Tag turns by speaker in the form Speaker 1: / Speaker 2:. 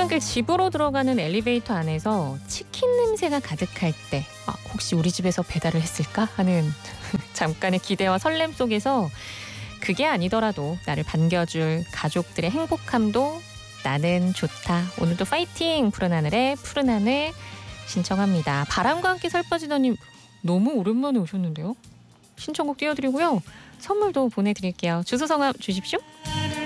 Speaker 1: 퇴근길 집으로 들어가는 엘리베이터 안에서 치킨 냄새가 가득할 때 혹시 우리 집에서 배달을 했을까 하는 잠깐의 기대와 설렘 속에서 그게 아니더라도 나를 반겨줄 가족들의 행복함도 나는 좋다. 오늘도 파이팅! 푸른 하늘에 푸른 하늘 신청합니다. 바람과 함께 살빠지다님 너무 오랜만에 오셨는데요. 신청곡 띄워드리고요. 선물도 보내드릴게요. 주소 성함 주십시오.